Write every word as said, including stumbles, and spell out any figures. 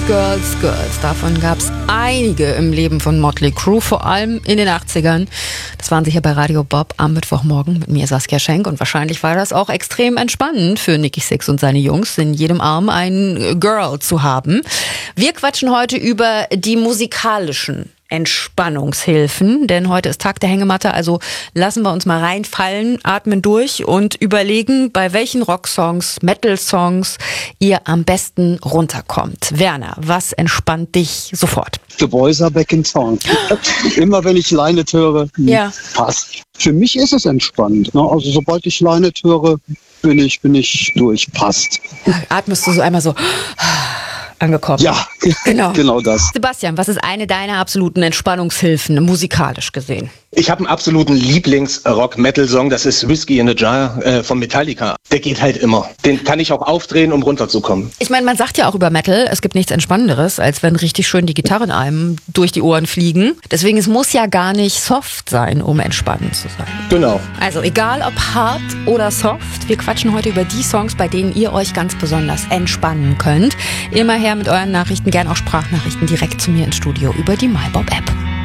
Girls, Girls. Davon gab es einige im Leben von Motley Crue, vor allem in den achtzigern. Das waren sicher bei Radio Bob am Mittwochmorgen mit mir, Saskia Schenk. Und wahrscheinlich war das auch extrem entspannend für Nikki Sixx und seine Jungs, in jedem Arm ein Girl zu haben. Wir quatschen heute über die musikalischen Entspannungshilfen, denn heute ist Tag der Hängematte, also lassen wir uns mal reinfallen, atmen durch und überlegen, bei welchen Rocksongs, Metal-Songs ihr am besten runterkommt. Werner, was entspannt dich sofort? The Boys Are Back in Town. Immer wenn ich Lynette höre, ja. passt. Für mich ist es entspannt. Ne? Also sobald ich Lynette höre, bin ich, bin ich durch, passt. Atmest du so einmal so angekommen. Ja, genau. genau das. Sebastian, was ist eine deiner absoluten Entspannungshilfen, musikalisch gesehen? Ich habe einen absoluten Lieblings-Rock-Metal-Song, das ist Whiskey in a Jar äh, von Metallica. Der geht halt immer. Den kann ich auch aufdrehen, um runterzukommen. Ich meine, man sagt ja auch über Metal, es gibt nichts Entspannenderes, als wenn richtig schön die Gitarren einem durch die Ohren fliegen. Deswegen, es muss ja gar nicht soft sein, um entspannend zu sein. Genau. Also egal ob hart oder soft, wir quatschen heute über die Songs, bei denen ihr euch ganz besonders entspannen könnt. Immer her mit euren Nachrichten, gern auch Sprachnachrichten direkt zu mir ins Studio über die MyBob-App.